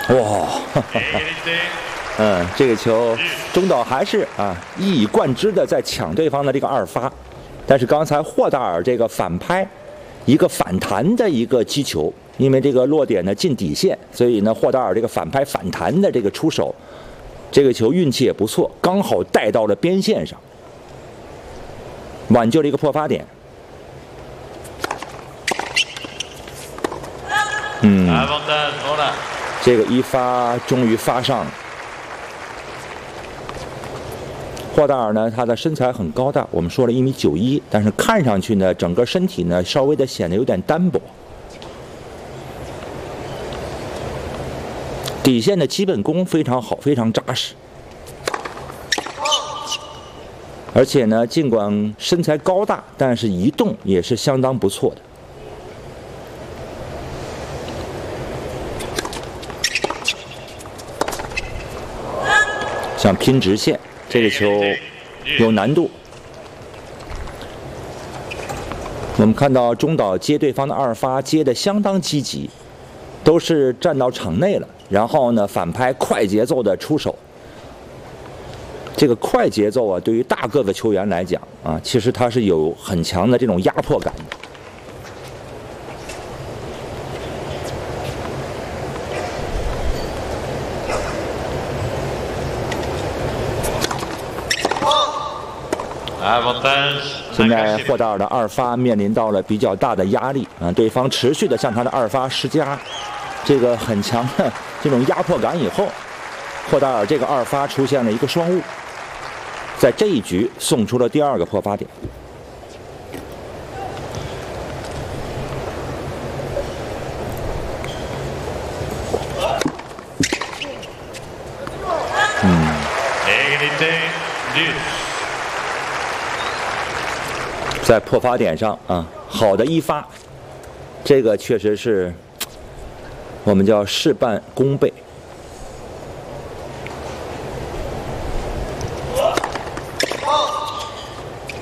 哇，这个球中岛还是一以贯之的在抢对方的这个二发，但是刚才霍达尔这个反拍，一个反弹的一个击球，因为这个落点呢近底线，所以呢霍达尔这个反拍反弹的这个出手，这个球运气也不错，刚好带到了边线上，挽救了一个破发点。这个一发终于发上了。霍达尔呢，他的身材很高大，我们说了1.91米，但是看上去呢，整个身体呢稍微的显得有点单薄。底线的基本功非常好，非常扎实。而且呢，尽管身材高大，但是移动也是相当不错的。想拼直线，这个球有难度。我们看到中岛接对方的二发接得相当积极，都是站到场内了，然后呢反拍快节奏的出手。这个快节奏对于大个子球员来讲其实它是有很强的这种压迫感的。现在霍达尔的二发面临到了比较大的压力对方持续的向他的二发施加这个很强的这种压迫感以后，霍达尔这个二发出现了一个双误，在这一局送出了第二个破发点。在破发点上好的一发，这个确实是我们叫事半功倍。